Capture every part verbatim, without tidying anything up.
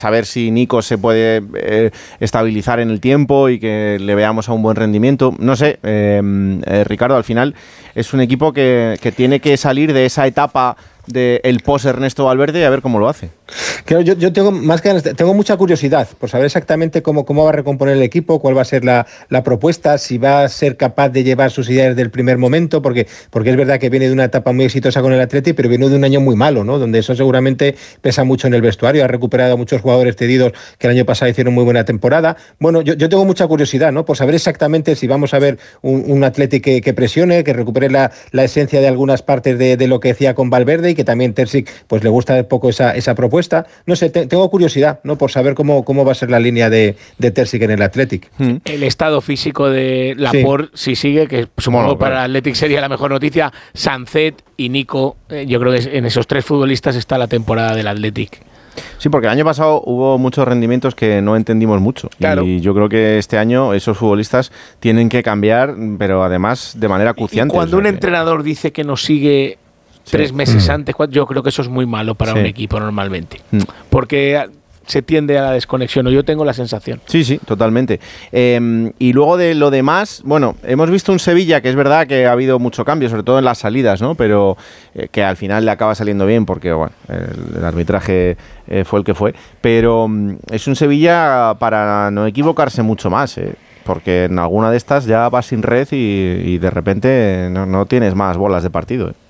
saber si Nico se puede eh, estabilizar en el tiempo y que le veamos a un buen rendimiento. No sé, eh, eh, Ricardo, al final es un equipo que, que tiene que salir de esa etapa del post Ernesto Valverde y a ver cómo lo hace. Claro, yo, yo tengo más que ganas, tengo mucha curiosidad por saber exactamente cómo, cómo va a recomponer el equipo, cuál va a ser la, la propuesta, si va a ser capaz de llevar sus ideas desde el primer momento, porque, porque es verdad que viene de una etapa muy exitosa con el Atleti, pero viene de un año muy malo, ¿no? Donde eso seguramente pesa mucho en el vestuario. Ha recuperado a muchos jugadores cedidos que el año pasado hicieron muy buena temporada. Bueno, yo, yo tengo mucha curiosidad, ¿no? Por saber exactamente si vamos a ver un, un Atleti que, que presione, que recupere la, la esencia de algunas partes de, de lo que decía con Valverde y que también Terzic pues le gusta un poco esa, esa propuesta. No sé, te, tengo curiosidad, ¿no? Por saber cómo, cómo va a ser la línea de, de Terzic en el Athletic. Hmm. El estado físico de Laporte, sí. si sigue, que supongo bueno, para el Athletic sería la mejor noticia. Sancet y Nico, eh, yo creo que en esos tres futbolistas está la temporada del Athletic. Sí, porque el año pasado hubo muchos rendimientos que no entendimos mucho. Claro. Y yo creo que este año esos futbolistas tienen que cambiar, pero además de manera acuciante. Y cuando o sea un que... entrenador dice que nos sigue sí. tres meses mm. antes, yo creo que eso es muy malo para sí. un equipo normalmente. Mm. Porque se tiende a la desconexión, o yo tengo la sensación. Sí, sí, totalmente. Eh, y luego de lo demás, bueno, hemos visto un Sevilla que es verdad que ha habido mucho cambio, sobre todo en las salidas, ¿no? Pero eh, que al final le acaba saliendo bien porque, bueno, el, el arbitraje eh, fue el que fue. Pero um, es un Sevilla para no equivocarse mucho más, ¿eh? Porque en alguna de estas ya vas sin red y, y de repente no, no tienes más bolas de partido, ¿eh?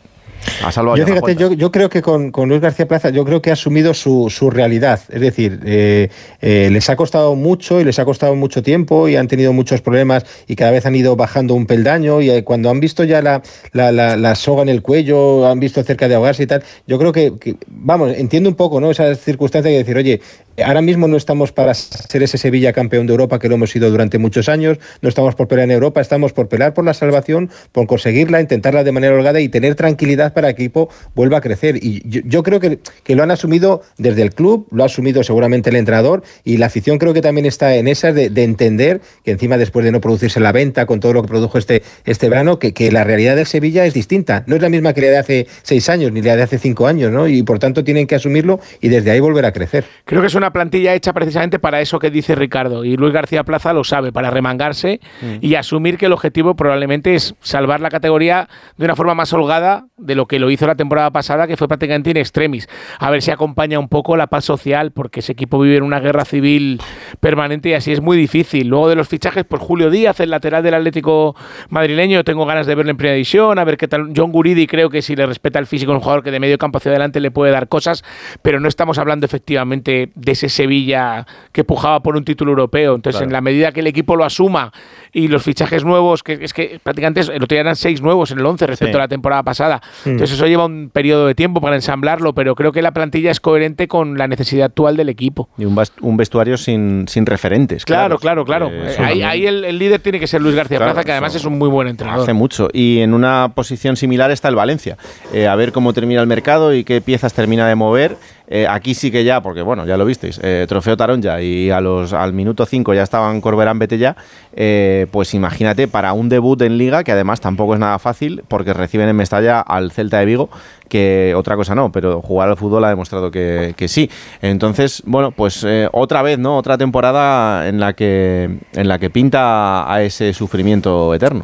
Yo, fíjate, yo, yo creo que con, con Luis García Plaza, yo creo que ha asumido su, su realidad. Es decir, eh, eh, les ha costado mucho y les ha costado mucho tiempo y han tenido muchos problemas y cada vez han ido bajando un peldaño. Y cuando han visto ya la, la, la, la soga en el cuello, han visto cerca de ahogarse y tal, yo creo que, que vamos, entiendo un poco, ¿no? Esa circunstancia de decir, oye, ahora mismo no estamos para ser ese Sevilla campeón de Europa que lo hemos sido durante muchos años, no estamos por pelear en Europa, estamos por pelear por la salvación, por conseguirla, intentarla de manera holgada y tener tranquilidad para que el equipo vuelva a crecer. Y yo, yo creo que, que lo han asumido desde el club, lo ha asumido seguramente el entrenador y la afición creo que también está en esa de, de entender que encima después de no producirse la venta con todo lo que produjo este, este verano, que, que la realidad del Sevilla es distinta, no es la misma que la de hace seis años ni la de hace cinco años, ¿no? Y por tanto tienen que asumirlo y desde ahí volver a crecer. Creo que es una plantilla hecha precisamente para eso que dice Ricardo, y Luis García Plaza lo sabe, para remangarse mm. y asumir que el objetivo probablemente es salvar la categoría de una forma más holgada de lo que lo hizo la temporada pasada, que fue prácticamente in extremis. A ver si acompaña un poco la paz social, porque ese equipo vive en una guerra civil permanente y así es muy difícil. Luego de los fichajes, pues Julio Díaz, el lateral del Atlético madrileño, tengo ganas de verlo en primera división, a ver qué tal. John Guridi, creo que si le respeta el físico, es un jugador que de medio campo hacia adelante le puede dar cosas, pero no estamos hablando efectivamente de ese Sevilla que pujaba por un título europeo. Entonces, claro, en la medida que el equipo lo asuma y los fichajes nuevos, que es que prácticamente el otro día eran seis nuevos en el once respecto sí. a la temporada pasada. Mm. Entonces, eso lleva un periodo de tiempo para ensamblarlo, pero creo que la plantilla es coherente con la necesidad actual del equipo. Y un, un vestuario sin, sin referentes. Claro, claro, claro. claro. Eh, ahí ahí el, el líder tiene que ser Luis García claro, Plaza, que además es un muy buen entrenador. Hace mucho. Y en una posición similar está el Valencia. Eh, a ver cómo termina el mercado y qué piezas termina de mover. Eh, aquí sí que ya, porque bueno, ya lo visteis, eh, trofeo Taronja y a los, al minuto cinco ya estaban Corberán, vete ya, eh, pues imagínate para un debut en Liga, que además tampoco es nada fácil, porque reciben en Mestalla al Celta de Vigo, que otra cosa no, pero jugar al fútbol ha demostrado que, que sí. Entonces, bueno, pues eh, otra vez, ¿no? Otra temporada en la que, en la que pinta a ese sufrimiento eterno.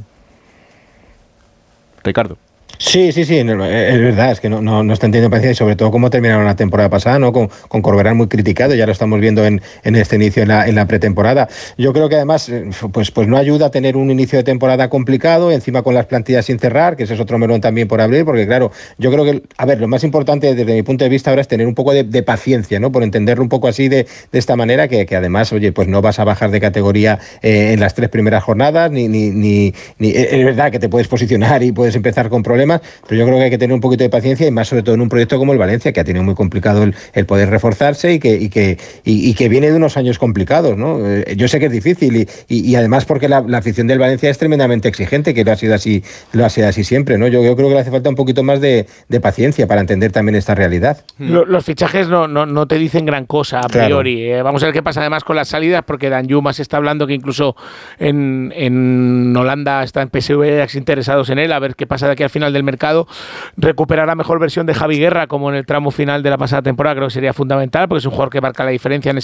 Ricardo. Sí, sí, sí, es verdad, es que no, no, no está entendiendo paciencia y sobre todo cómo terminaron la temporada pasada, ¿no? Con, con Corberán muy criticado, ya lo estamos viendo en, en este inicio en la, en la pretemporada. Yo creo que además, pues, pues no ayuda a tener un inicio de temporada complicado, encima con las plantillas sin cerrar, que ese es otro melón también por abrir, porque claro, yo creo que, a ver, lo más importante desde mi punto de vista ahora es tener un poco de, de paciencia, ¿no? Por entenderlo un poco así de, de esta manera, que, que además, oye, pues no vas a bajar de categoría eh, en las tres primeras jornadas, ni, ni, ni, ni, es verdad que te puedes posicionar y puedes empezar con problemas, pero yo creo que hay que tener un poquito de paciencia y más sobre todo en un proyecto como el Valencia, que ha tenido muy complicado el, el poder reforzarse y que, y, que, y, y que viene de unos años complicados, ¿no? Eh, yo sé que es difícil y, y, y además porque la, la afición del Valencia es tremendamente exigente, que lo ha sido así, lo ha sido así siempre, ¿no? Yo, yo creo que le hace falta un poquito más de, de paciencia para entender también esta realidad. Los, los fichajes no, no, no te dicen gran cosa a priori. Claro. Eh, vamos a ver qué pasa además con las salidas, porque Dan Juma se está hablando que incluso en, en Holanda están P S V interesados en él, a ver qué pasa de aquí al final del mercado. Recuperar la mejor versión de Javi Guerra como en el tramo final de la pasada temporada creo que sería fundamental, porque es un jugador que marca la diferencia en ese